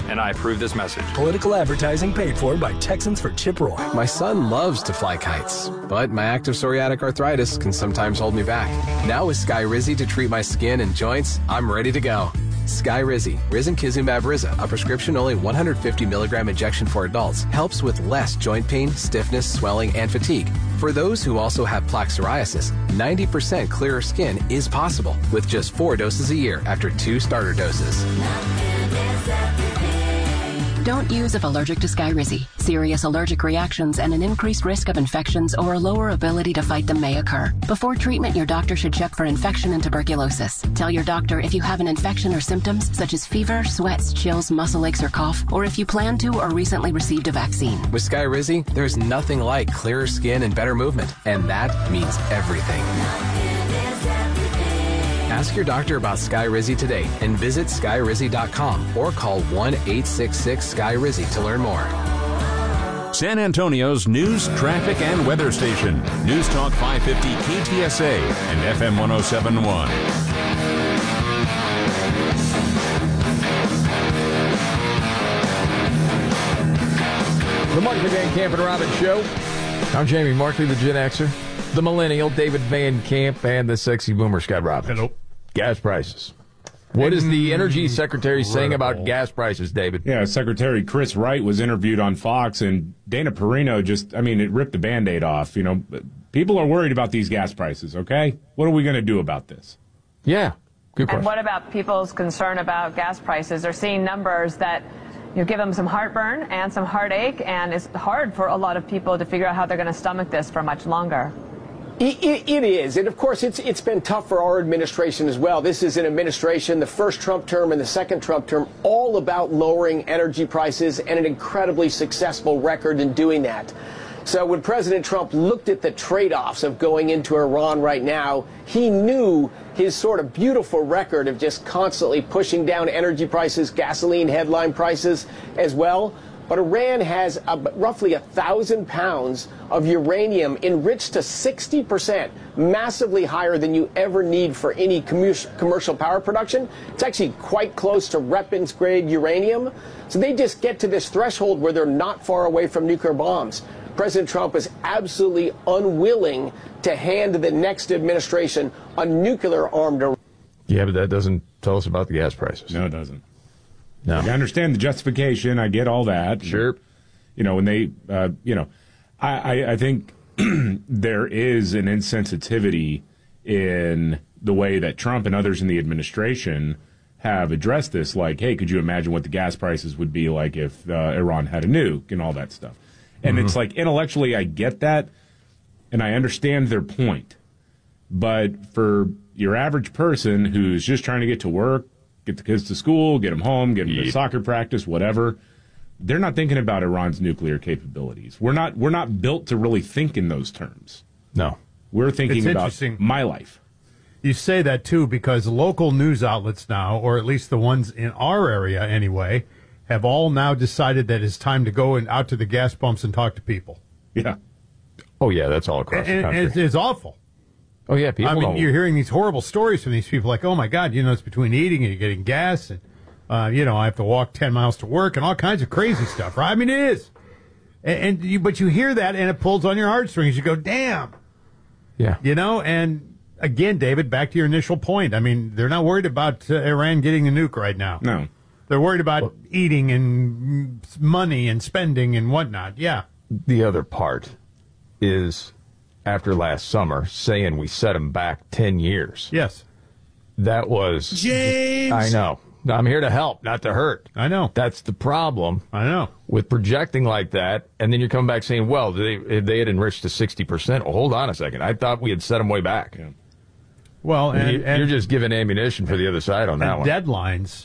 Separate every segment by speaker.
Speaker 1: and I approve this message.
Speaker 2: Political advertising paid for by Texans for Chip Roy.
Speaker 3: My son loves to fly kites, but my active psoriatic arthritis can sometimes hold me back. Now with Skyrizi to treat my skin and joints, I'm ready to go. Skyrizi, risankizumab Riza, a prescription-only 150 milligram injection for adults, helps with less joint pain, stiffness, swelling, and fatigue. For those who also have plaque psoriasis, 90% clearer skin is possible with just 4 doses a year after 2 starter doses.
Speaker 4: Don't use if allergic to Skyrizi. Serious allergic reactions and an increased risk of infections or a lower ability to fight them may occur. Before treatment, your doctor should check for infection and tuberculosis. Tell your doctor if you have an infection or symptoms such as fever, sweats, chills, muscle aches, or cough, or if you plan to or recently received a vaccine.
Speaker 3: With Skyrizi, there's nothing like clearer skin and better movement, and that means everything. Ask your doctor about Skyrizi today and visit Skyrizi.com or call 1-866-SKY-RIZZI to learn more.
Speaker 5: San Antonio's news, traffic, and weather station. News Talk 550 KTSA and FM 107.1.
Speaker 6: The Markley Van Camp and Robbins Show. I'm Jamie Markley, the Gen Xer, the Millennial, David Van Camp, and the Sexy Boomer, Scott Robbins.
Speaker 7: Hello.
Speaker 6: Gas prices. What is the Energy Secretary saying about gas prices, David?
Speaker 7: Yeah, Secretary Chris Wright was interviewed on Fox, and Dana Perino it ripped the Band-Aid off. You know, people are worried about these gas prices, okay? What are we going to do about this?
Speaker 6: Yeah, good question.
Speaker 8: And what about people's concern about gas prices? They're seeing numbers that give them some heartburn and some heartache, and it's hard for a lot of people to figure out how they're going to stomach this for much longer.
Speaker 9: It is, and of course it's been tough for our administration as well. This is an administration, the first Trump term and the second Trump term, all about lowering energy prices and an incredibly successful record in doing that. So when President Trump looked at the trade-offs of going into Iran right now, he knew his sort of beautiful record of just constantly pushing down energy prices, gasoline headline prices as well. But Iran has roughly 1,000 pounds of uranium enriched to 60%, massively higher than you ever need for any commercial power production. It's actually quite close to weapons-grade uranium. So they just get to this threshold where they're not far away from nuclear bombs. President Trump is absolutely unwilling to hand the next administration a nuclear-armed Iran. Yeah, but that doesn't tell us about the gas prices.
Speaker 7: No, it doesn't.
Speaker 6: No.
Speaker 7: I understand the justification. I get all that.
Speaker 6: Sure.
Speaker 7: You know, when they, I think there is an insensitivity in the way that Trump and others in the administration have addressed this. Like, hey, could you imagine what the gas prices would be like if Iran had a nuke and all that stuff? And it's like, intellectually, I get that, and I understand their point. But for your average person who's just trying to get to work, get the kids to school, get them home, get them to soccer practice, whatever, they're not thinking about Iran's nuclear capabilities. We're not built to really think in those terms.
Speaker 6: No.
Speaker 7: We're thinking about my life.
Speaker 10: You say that, too, because local news outlets now, or at least the ones in our area anyway, have all now decided that it's time to go out to the gas pumps and talk to people.
Speaker 7: Yeah.
Speaker 6: Oh, yeah, that's all across the country.
Speaker 10: And it's awful.
Speaker 6: Oh, yeah, people don't.
Speaker 10: You're hearing these horrible stories from these people like, oh, my God, it's between eating and getting gas, and, I have to walk 10 miles to work and all kinds of crazy stuff, right? I mean, it is. But you hear that, and it pulls on your heartstrings. You go, damn.
Speaker 6: Yeah.
Speaker 10: And, again, David, back to your initial point. I mean, they're not worried about Iran getting a nuke right now.
Speaker 7: No.
Speaker 10: They're worried about eating and money and spending and whatnot. Yeah.
Speaker 6: The other part is, after last summer, saying we set them back 10 years.
Speaker 10: Yes.
Speaker 6: That was...
Speaker 10: James!
Speaker 6: I know. I'm here to help, not to hurt.
Speaker 10: I know.
Speaker 6: That's the problem.
Speaker 10: I know.
Speaker 6: With projecting like that, and then you come back saying, well, they had enriched to 60%. Well, hold on a second. I thought we had set them way back. Yeah.
Speaker 10: Well, and
Speaker 6: you're just giving ammunition for the other side on that one.
Speaker 10: Deadlines,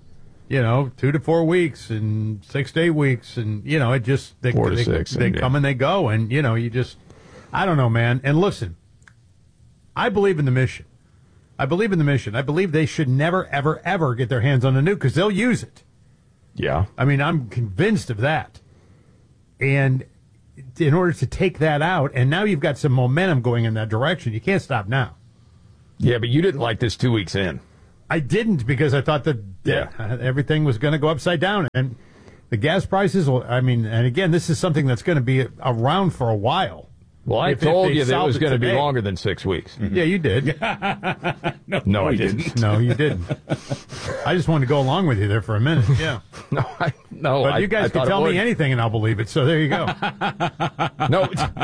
Speaker 10: 2 to 4 weeks and 6 to 8 weeks, and, it just...
Speaker 6: 4 to 6.
Speaker 10: They come and they go, and, you just... I don't know, man. And listen, I believe in the mission. I believe they should never, ever, ever get their hands on a nuke because they'll use it.
Speaker 6: Yeah.
Speaker 10: I mean, I'm convinced of that. And in order to take that out, and now you've got some momentum going in that direction, you can't stop now.
Speaker 6: Yeah, but you didn't like this 2 weeks in.
Speaker 10: I didn't because I thought that everything was going to go upside down. And the gas prices, and again, this is something that's going to be around for a while.
Speaker 6: Well, I told you that it was going to be longer than 6 weeks.
Speaker 10: Mm-hmm. Yeah, you did.
Speaker 6: No, I didn't.
Speaker 10: No, you didn't. I just wanted to go along with you there for a minute. Yeah.
Speaker 6: No,
Speaker 10: But you guys can tell me anything and I'll believe it. So there you go.
Speaker 6: No.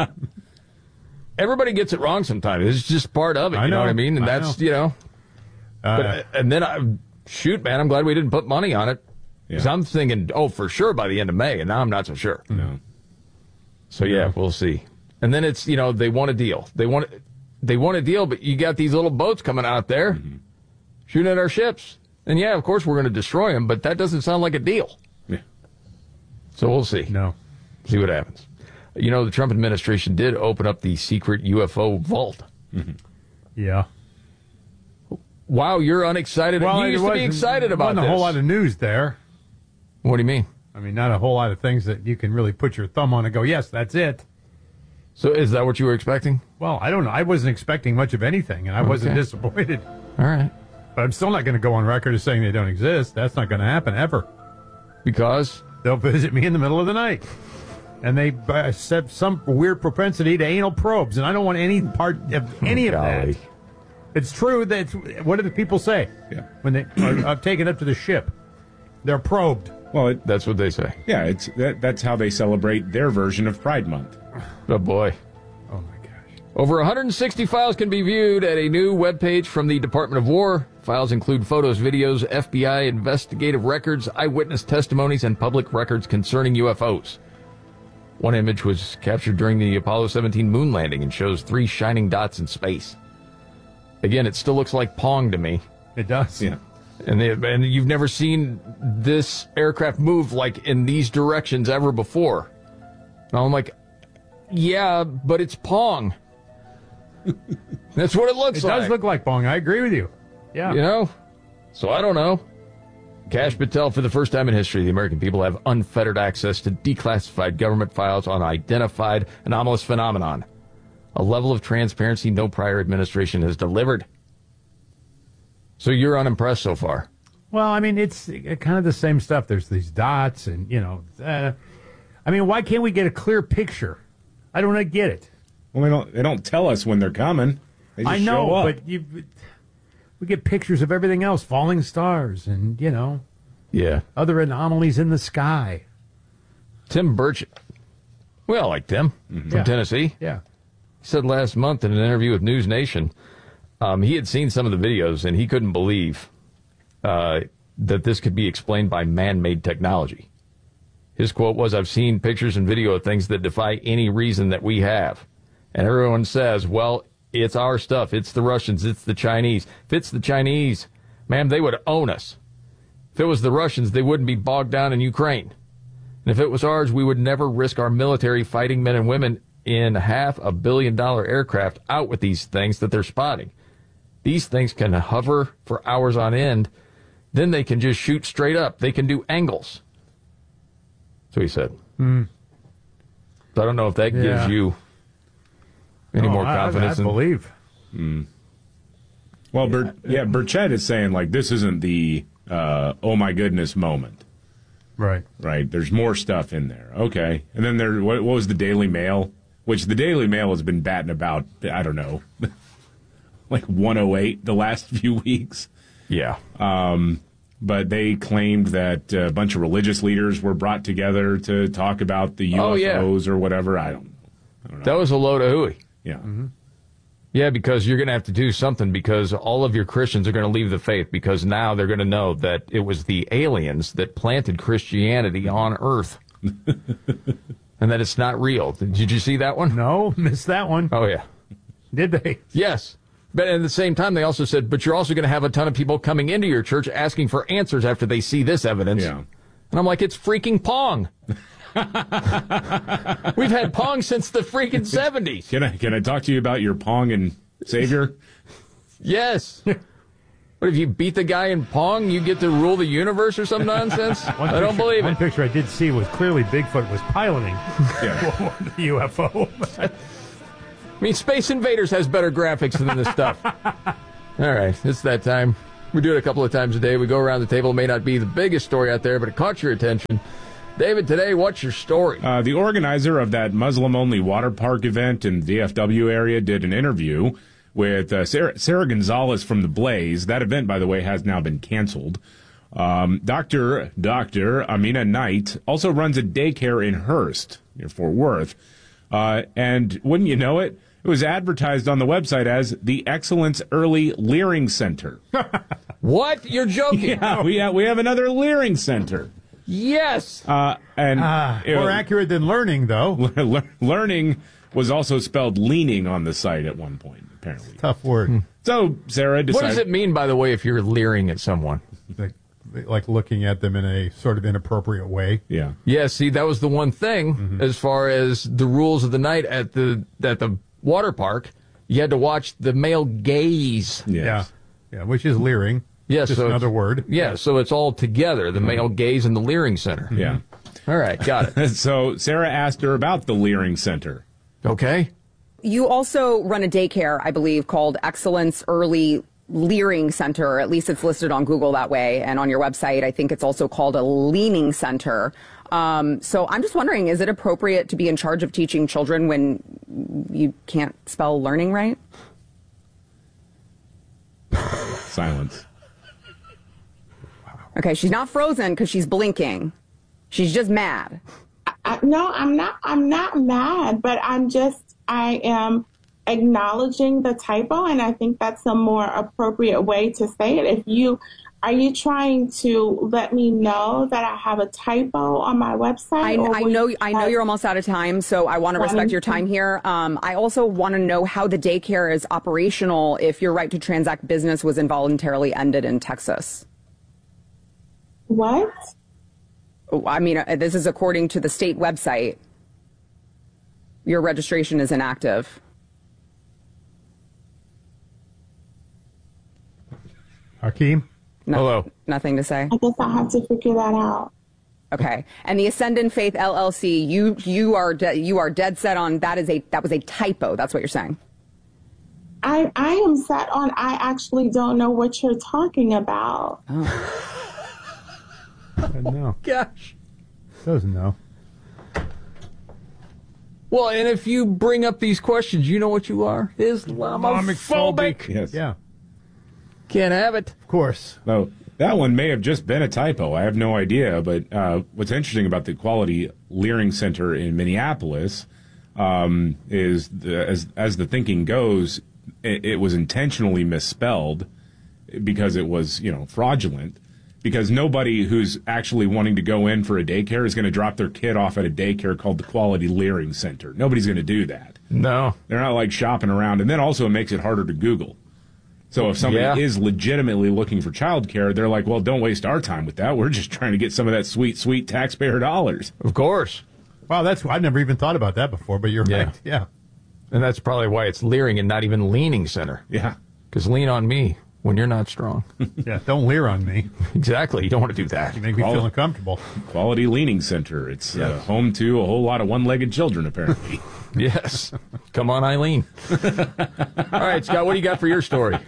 Speaker 6: Everybody gets it wrong sometimes. It's just part of it. You know what I mean? And that's, and then, man, I'm glad we didn't put money on it. Because I'm thinking, for sure by the end of May. And now I'm not so sure.
Speaker 7: No.
Speaker 6: So, we'll see. And then it's, they want a deal. They want a deal, but you got these little boats coming out there shooting at our ships. And, of course, we're going to destroy them, but that doesn't sound like a deal.
Speaker 7: Yeah.
Speaker 6: So we'll see.
Speaker 10: No.
Speaker 6: See what happens. The Trump administration did open up the secret UFO vault.
Speaker 7: Mm-hmm.
Speaker 10: Yeah.
Speaker 6: Wow, you're unexcited.
Speaker 10: Well,
Speaker 6: you used to be excited about this.
Speaker 10: Wasn't a whole lot of news there.
Speaker 6: What do you mean?
Speaker 10: I mean, not a whole lot of things that you can really put your thumb on and go, yes, that's it.
Speaker 6: So is that what you were expecting?
Speaker 10: Well, I don't know. I wasn't expecting much of anything, and I wasn't disappointed.
Speaker 6: All right.
Speaker 10: But I'm still not going to go on record as saying they don't exist. That's not going to happen ever.
Speaker 6: Because?
Speaker 10: They'll visit me in the middle of the night. And they have some weird propensity to anal probes, and I don't want any part of any of that. It's true that, what do the people say?
Speaker 7: Yeah.
Speaker 10: When they are taken up to the ship? They're probed.
Speaker 7: Well,
Speaker 6: that's what they say.
Speaker 7: Yeah, that's how they celebrate their version of Pride Month.
Speaker 6: Oh, boy.
Speaker 10: Oh, my gosh.
Speaker 6: Over 160 files can be viewed at a new webpage from the Department of War. Files include photos, videos, FBI investigative records, eyewitness testimonies, and public records concerning UFOs. One image was captured during the Apollo 17 moon landing and shows 3 shining dots in space. Again, it still looks like Pong to me.
Speaker 10: It does.
Speaker 7: Yeah.
Speaker 6: And you've never seen this aircraft move like in these directions ever before. And I'm like, yeah, but it's Pong. That's what it looks like.
Speaker 10: It does look like Pong. I agree with you. Yeah.
Speaker 6: So I don't know. Kash Patel, for the first time in history, the American people have unfettered access to declassified government files on identified anomalous phenomenon. A level of transparency no prior administration has delivered. So you're unimpressed so far?
Speaker 10: Well, I mean, it's kind of the same stuff. There's these dots and, why can't we get a clear picture? I don't get it.
Speaker 7: Well, they don't tell us when they're coming. They just show up.
Speaker 10: But we get pictures of everything else, falling stars and, other anomalies in the sky.
Speaker 6: Tim Burchett. We all like Tim from Tennessee.
Speaker 10: Yeah.
Speaker 6: He said last month in an interview with News Nation, he had seen some of the videos and he couldn't believe that this could be explained by man-made technology. His quote was, "I've seen pictures and video of things that defy any reason that we have." And everyone says, well, it's our stuff. It's the Russians. It's the Chinese. If it's the Chinese, ma'am, they would own us. If it was the Russians, they wouldn't be bogged down in Ukraine. And if it was ours, we would never risk our military fighting men and women in $500 million aircraft out with these things that they're spotting. These things can hover for hours on end. Then they can just shoot straight up. They can do angles. So he said. So I don't know if that gives you any more confidence.
Speaker 10: I believe.
Speaker 7: Well, Burchett is saying, this isn't the oh my goodness moment.
Speaker 10: Right.
Speaker 7: Right. There's more stuff in there. Okay. And then what was the Daily Mail? Which the Daily Mail has been batting about, I don't know, 108 the last few weeks.
Speaker 6: Yeah.
Speaker 7: But they claimed that a bunch of religious leaders were brought together to talk about the UFOs or whatever. I don't know.
Speaker 6: That was a load of hooey.
Speaker 7: Yeah.
Speaker 10: Mm-hmm.
Speaker 6: Yeah, because you're going to have to do something because all of your Christians are going to leave the faith because now they're going to know that it was the aliens that planted Christianity on Earth and that it's not real. Did you see that one?
Speaker 10: No, missed that one.
Speaker 6: Oh, yeah.
Speaker 10: Did they?
Speaker 6: Yes. But at the same time, they also said, but you're also going to have a ton of people coming into your church asking for answers after they see this evidence.
Speaker 7: Yeah.
Speaker 6: And I'm like, it's freaking Pong. We've had Pong since the freaking 70s.
Speaker 7: Can I talk to you about your Pong and Savior?
Speaker 6: Yes. What, if you beat the guy in Pong, you get to rule the universe or some nonsense? I don't believe it.
Speaker 10: One picture I did see was clearly Bigfoot was piloting the UFO.
Speaker 6: I mean, Space Invaders has better graphics than this stuff. All right, it's that time. We do it a couple of times a day. We go around the table. It may not be the biggest story out there, but it caught your attention. David, today, what's your story?
Speaker 7: The organizer of that Muslim-only water park event in the DFW area did an interview with Sarah Gonzalez from The Blaze. That event, by the way, has now been canceled. Dr. Amina Knight also runs a daycare in Hearst, near Fort Worth. And wouldn't you know it, it was advertised on the website as the Excellence Early Leering Center.
Speaker 6: What? You're joking?
Speaker 7: Yeah, we have another Leering Center.
Speaker 6: Yes.
Speaker 10: More accurate than learning, though.
Speaker 7: Learning was also spelled leaning on the site at one point, apparently.
Speaker 10: Tough word.
Speaker 7: So Sarah decided...
Speaker 6: What does it mean, by the way, if you're leering at someone?
Speaker 10: Like looking at them in a sort of inappropriate way.
Speaker 7: Yeah.
Speaker 6: Yeah, see, that was the one thing as far as the rules of the night at the water park. You had to watch the male gaze.
Speaker 7: Yes.
Speaker 10: Yeah, which is leering.
Speaker 6: Yes,
Speaker 10: just
Speaker 6: so
Speaker 10: another word.
Speaker 6: Yeah, so it's all together, the male gaze and the leering center.
Speaker 7: Yeah.
Speaker 6: All right, got it.
Speaker 7: So Sarah asked her about the Leering Center.
Speaker 6: Okay.
Speaker 1: You also run a daycare, I believe, called Excellence Early Leering Center, or at least it's listed on Google that way, and on your website, I think it's also called a Leaning Center. So I'm just wondering, is it appropriate to be in charge of teaching children when you can't spell learning right?
Speaker 7: Silence.
Speaker 1: Okay, she's not frozen because she's blinking. She's just mad.
Speaker 11: No, I'm not mad, but I am acknowledging the typo, and I think that's a more appropriate way to say it. Are you trying to let me know that I have a typo on my website?
Speaker 1: I know you're almost out of time, so I want to respect your time here. I also want to know how the daycare is operational if your right to transact business was involuntarily ended in Texas.
Speaker 11: What?
Speaker 1: I mean, this is according to the state website. Your registration is inactive.
Speaker 10: Hakeem?
Speaker 6: Hello.
Speaker 1: Nothing to say?
Speaker 11: I guess I'll have to figure that out.
Speaker 1: Okay. And the Ascendant Faith LLC, you are dead set on that was a typo. That's what you're saying.
Speaker 11: I am set on I actually don't know what you're talking about.
Speaker 1: Oh.
Speaker 10: No.
Speaker 6: Gosh.
Speaker 10: Doesn't know.
Speaker 6: Well, and if you bring up these questions, you know what you are? Islamophobic.
Speaker 7: Yes.
Speaker 10: Yeah.
Speaker 6: Can't have it.
Speaker 10: Of course.
Speaker 7: So that one may have just been a typo. I have no idea. But what's interesting about the Quality Leering Center in Minneapolis is, as the thinking goes, it was intentionally misspelled because it was, fraudulent. Because nobody who's actually wanting to go in for a daycare is going to drop their kid off at a daycare called the Quality Leering Center. Nobody's going to do that.
Speaker 6: No.
Speaker 7: They're not like shopping around. And then also it makes it harder to Google. So if somebody is legitimately looking for childcare, they're like, well, don't waste our time with that. We're just trying to get some of that sweet, sweet taxpayer dollars.
Speaker 6: Of course.
Speaker 10: Wow, I've never even thought about that before, but you're right. Yeah.
Speaker 6: And that's probably why it's leering and not even leaning center.
Speaker 7: Yeah.
Speaker 6: Because lean on me when you're not strong.
Speaker 10: Yeah, don't leer on me.
Speaker 6: Exactly. You don't want to do that.
Speaker 10: You make me feel uncomfortable.
Speaker 7: Quality Leaning Center. It's home to a whole lot of one-legged children, apparently.
Speaker 6: Yes. Come on, Eileen. All right, Scott, what do you got for your story?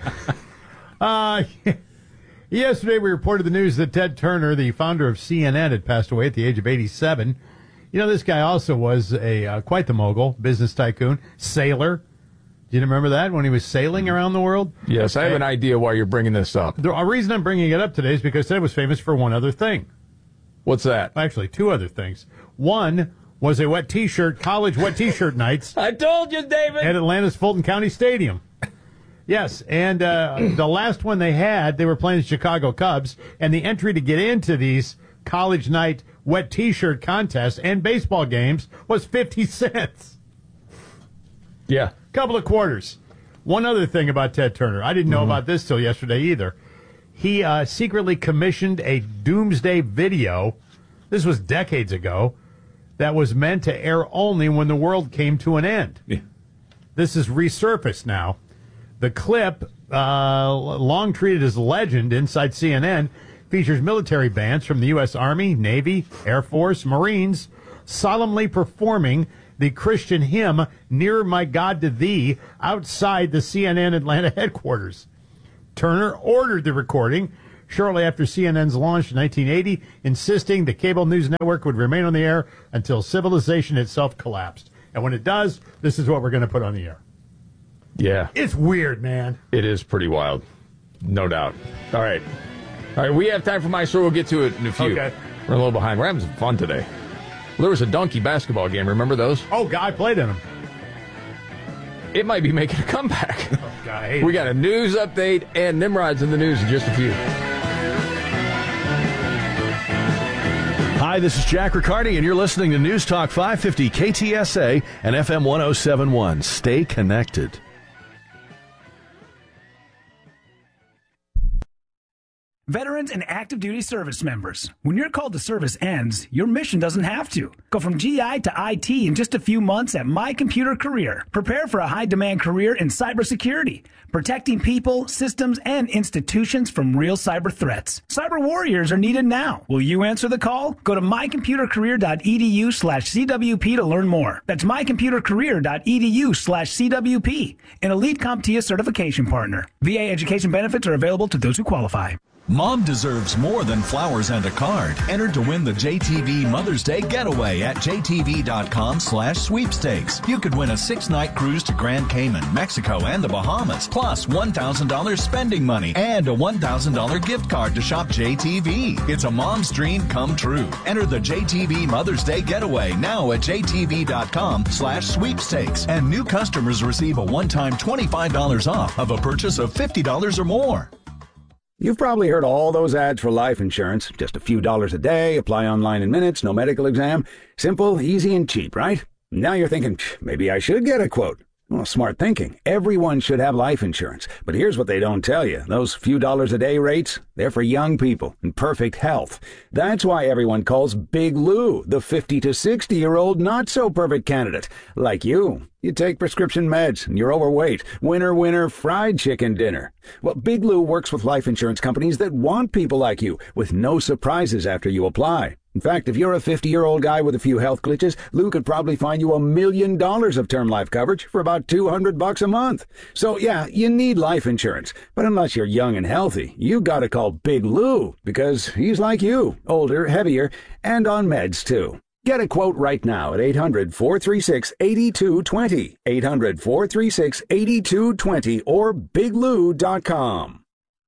Speaker 10: Yesterday we reported the news that Ted Turner, the founder of CNN, had passed away at the age of 87. You know, this guy also was quite the mogul, business tycoon, sailor. Do you remember that, when he was sailing around the world?
Speaker 6: Yes, I have an idea why you're bringing this up.
Speaker 10: The reason I'm bringing it up today is because Ted was famous for one other thing.
Speaker 6: What's that?
Speaker 10: Actually, two other things. One was college wet T-shirt nights.
Speaker 6: I told you, David!
Speaker 10: At Atlanta's Fulton County Stadium. Yes, and the last one they were playing the Chicago Cubs, and the entry to get into these college night wet T-shirt contests and baseball games was 50 cents.
Speaker 6: Yeah.
Speaker 10: Couple of quarters. One other thing about Ted Turner. I didn't know about this till yesterday either. He secretly commissioned a doomsday video. This was decades ago. That was meant to air only when the world came to an end.
Speaker 7: Yeah.
Speaker 10: This is resurfaced now. The clip, long treated as legend inside CNN, features military bands from the U.S. Army, Navy, Air Force, Marines solemnly performing the Christian hymn, Nearer My God to Thee, outside the CNN Atlanta headquarters. Turner ordered the recording shortly after CNN's launch in 1980, insisting the cable news network would remain on the air until civilization itself collapsed. And when it does, this is what we're going to put on the air.
Speaker 6: Yeah.
Speaker 10: It's weird, man.
Speaker 6: It is pretty wild. No doubt. All right. We have time for my story. We'll get to it in a few.
Speaker 10: Okay.
Speaker 6: We're a little behind. We're having some fun today. There was a donkey basketball game. Remember those?
Speaker 10: Oh, God, I played in them.
Speaker 6: It might be making a comeback.
Speaker 10: Oh, God, I hate
Speaker 6: We got a news update and Nimrod's in the news in just a few.
Speaker 12: Hi, this is Jack Riccardi, and you're listening to News Talk 550 KTSA and FM 1071. Stay connected.
Speaker 2: Veterans and active duty service members, when your call to service ends, your mission doesn't have to. Go from GI to IT in just a few months at My Computer Career. Prepare for a high-demand career in cybersecurity, protecting people, systems, and institutions from real cyber threats. Cyber warriors are needed now. Will you answer the call? Go to mycomputercareer.edu/CWP to learn more. That's mycomputercareer.edu/CWP, an elite CompTIA certification partner. VA education benefits are available to those who qualify.
Speaker 13: Mom deserves more than flowers and a card. Enter to win the JTV Mother's Day Getaway at jtv.com/sweepstakes. You could win a 6-night cruise to Grand Cayman, Mexico, and the Bahamas, plus $1,000 spending money and a $1,000 gift card to shop JTV. It's a mom's dream come true. Enter the JTV Mother's Day Getaway now at jtv.com/sweepstakes. And new customers receive a one-time $25 off of a purchase of $50 or more.
Speaker 14: You've probably heard all those ads for life insurance. Just a few dollars a day, apply online in minutes, no medical exam. Simple, easy, and cheap, right? Now you're thinking, maybe I should get a quote. Well, smart thinking. Everyone should have life insurance. But here's what they don't tell you. Those few dollars a day rates, they're for young people in perfect health. That's why everyone calls Big Lou the 50 to 60-year-old not-so-perfect candidate. Like you. You take prescription meds and you're overweight. Winner, winner, fried chicken dinner. Well, Big Lou works with life insurance companies that want people like you with no surprises after you apply. In fact, if you're a 50-year-old guy with a few health glitches, Lou could probably find you $1 million of term life coverage for about $200 a month. So, yeah, you need life insurance. But unless you're young and healthy, you gotta call Big Lou because he's like you, older, heavier, and on meds, too. Get a quote right now at 800-436-8220, 800-436-8220, or biglou.com.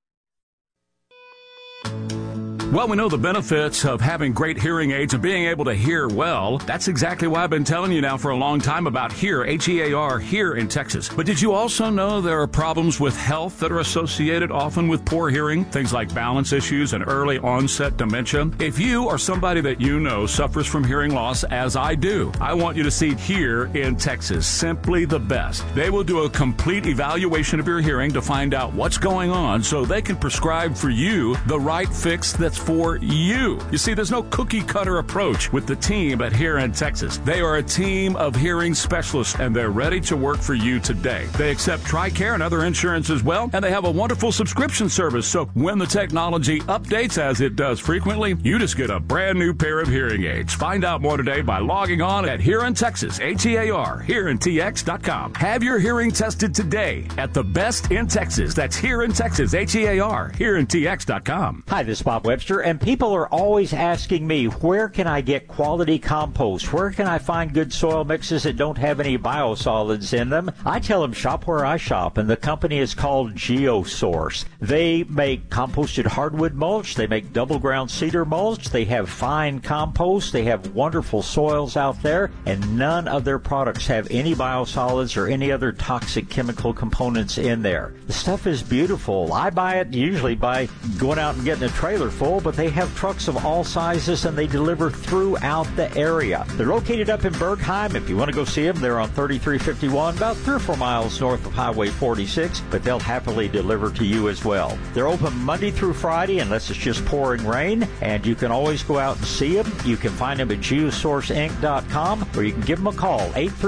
Speaker 5: Well, we know the benefits of having great hearing aids and being able to hear well. That's exactly why I've been telling you now for a long time about HEAR, H-E-A-R, here in Texas. But did you also know there are problems with health that are associated often with poor hearing? Things like balance issues and early onset dementia. If you or somebody that you know suffers from hearing loss, as I do, I want you to see HEAR in Texas. Simply the best. They will do a complete evaluation of your hearing to find out what's going on so they can prescribe for you the right fix that's for you. You see, there's no cookie-cutter approach with the team at HEAR in Texas. They are a team of hearing specialists, and they're ready to work for you today. They accept TRICARE and other insurance as well, and they have a wonderful subscription service, so when the technology updates, as it does frequently, you just get a brand new pair of hearing aids. Find out more today by logging on at HEAR in Texas, H-E-A-R, HEARINTX.com. Have your hearing tested today at the best in Texas. That's HEAR in Texas, H-E-A-R, HEARINTX.com.
Speaker 15: Hi, this is Bob Webster, and people are always asking me, where can I get quality compost? Where can I find good soil mixes that don't have any biosolids in them? I tell them, shop where I shop, and the company is called GeoSource. They make composted hardwood mulch. They make double ground cedar mulch. They have fine compost. They have wonderful soils out there, and none of their products have any biosolids or any other toxic chemical components in there. The stuff is beautiful. I buy it usually by going out and getting a trailer full, but they have trucks of all sizes, and they deliver throughout the area. They're located up in Bergheim. If you want to go see them, they're on 3351, about 3 or 4 miles north of Highway 46, but they'll happily deliver to you as well. They're open Monday through Friday, unless it's just pouring rain, and you can always go out and see them. You can find them at geosourceinc.com, or you can give them a call,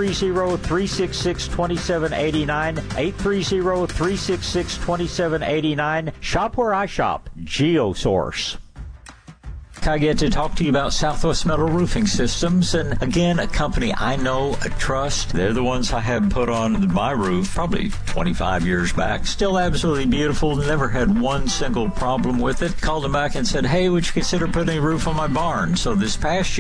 Speaker 15: 830-366-2789, 830-366-2789. Shop where I shop, GeoSource. I get to talk to you about Southwest Metal Roofing Systems, and again, a company I know, I trust. They're the ones I had put on my roof probably 25 years back. Still absolutely beautiful. Never had one single problem with it. Called them back and said, hey, would you consider putting a roof on my barn? So this past